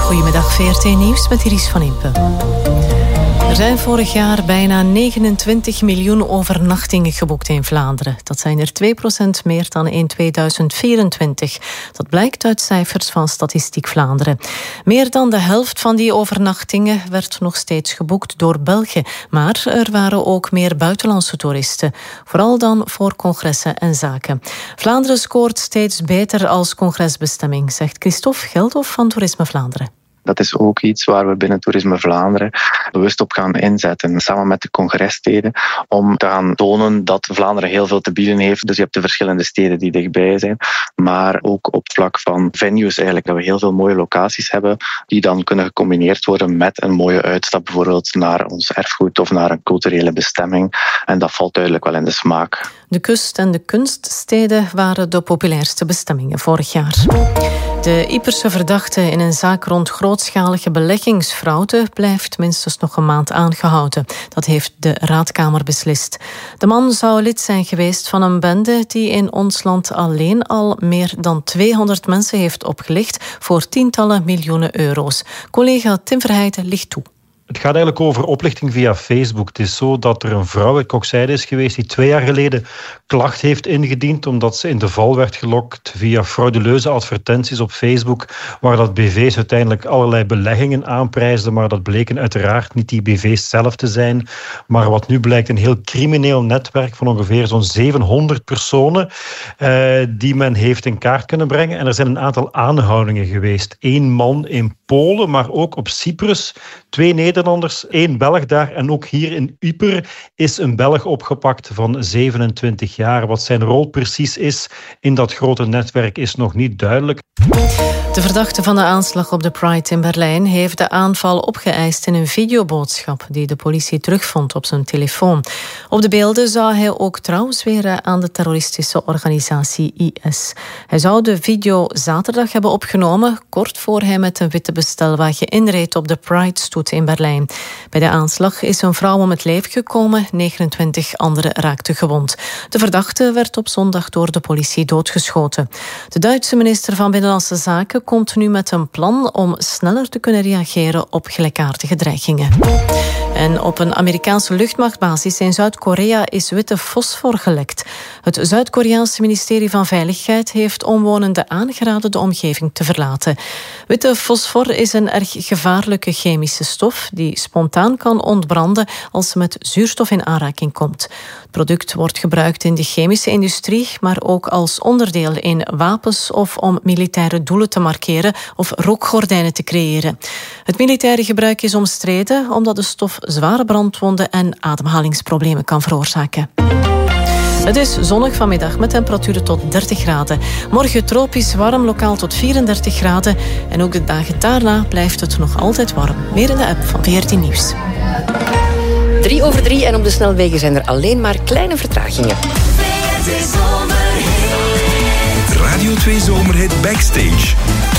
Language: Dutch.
Goedemiddag, VRT Nieuws met Iris van Impe. Er zijn vorig jaar bijna 29 miljoen overnachtingen geboekt in Vlaanderen. Dat zijn er 2% meer dan in 2024. Dat blijkt uit cijfers van Statistiek Vlaanderen. Meer dan de helft van die overnachtingen werd nog steeds geboekt door Belgen. Maar er waren ook meer buitenlandse toeristen. Vooral dan voor congressen en zaken. Vlaanderen scoort steeds beter als congresbestemming, zegt Christophe Geldhoff van Toerisme Vlaanderen. Dat is ook iets waar we binnen Toerisme Vlaanderen bewust op gaan inzetten, samen met de congressteden, om te gaan tonen dat Vlaanderen heel veel te bieden heeft. Dus je hebt de verschillende steden die dichtbij zijn, maar ook op vlak van venues eigenlijk, dat we heel veel mooie locaties hebben, die dan kunnen gecombineerd worden met een mooie uitstap, bijvoorbeeld naar ons erfgoed of naar een culturele bestemming. En dat valt duidelijk wel in de smaak. De kust- en de kunststeden waren de populairste bestemmingen vorig jaar. De Yperse verdachte in een zaak rond grootschalige beleggingsfraude blijft minstens nog een maand aangehouden. Dat heeft de Raadkamer beslist. De man zou lid zijn geweest van een bende die in ons land alleen al meer dan 200 mensen heeft opgelicht voor tientallen miljoenen euro's. Collega Tim Verheijden licht toe. Het gaat eigenlijk over oplichting via Facebook. Het is zo dat er een vrouw uit Kokzijde is geweest die 2 jaar geleden klacht heeft ingediend omdat ze in de val werd gelokt via frauduleuze advertenties op Facebook, waar dat BV's uiteindelijk allerlei beleggingen aanprijsden, maar dat bleken uiteraard niet die BV's zelf te zijn, maar wat nu blijkt een heel crimineel netwerk van ongeveer zo'n 700 personen die men heeft in kaart kunnen brengen. En er zijn een aantal aanhoudingen geweest. 1 man in Polen, maar ook op Cyprus, 2 Nederlanders, 1 Belg daar. En ook hier in Yper is een Belg opgepakt van 27 jaar. Wat zijn rol precies is in dat grote netwerk is nog niet duidelijk. De verdachte van de aanslag op de Pride in Berlijn heeft de aanval opgeëist in een videoboodschap die de politie terugvond op zijn telefoon. Op de beelden zou hij ook trouw zweren aan de terroristische organisatie IS. Hij zou de video zaterdag hebben opgenomen, kort voor hij met een witte bestelwagen inreed op de Pride-stoet in Berlijn. Bij de aanslag is een vrouw om het leven gekomen, 29 anderen raakten gewond. De verdachte werd op zondag door de politie doodgeschoten. De Duitse minister van Binnenlandse Zaken komt nu met een plan om sneller te kunnen reageren op gelijkaardige dreigingen. En op een Amerikaanse luchtmachtbasis in Zuid-Korea is witte fosfor gelekt. Het Zuid-Koreaanse ministerie van Veiligheid heeft omwonenden aangeraden de omgeving te verlaten. Witte fosfor is een erg gevaarlijke chemische stof die spontaan kan ontbranden als ze met zuurstof in aanraking komt. Het product wordt gebruikt in de chemische industrie, maar ook als onderdeel in wapens of om militaire doelen te markeren of rookgordijnen te creëren. Het militaire gebruik is omstreden omdat de stof zware brandwonden en ademhalingsproblemen kan veroorzaken. Het is zonnig vanmiddag met temperaturen tot 30 graden. Morgen tropisch warm, lokaal tot 34 graden. En ook de dagen daarna blijft het nog altijd warm. Meer in de app van VRT Nieuws. 3:03 en op de snelwegen zijn er alleen maar kleine vertragingen. Radio 2 Zomerhit Backstage.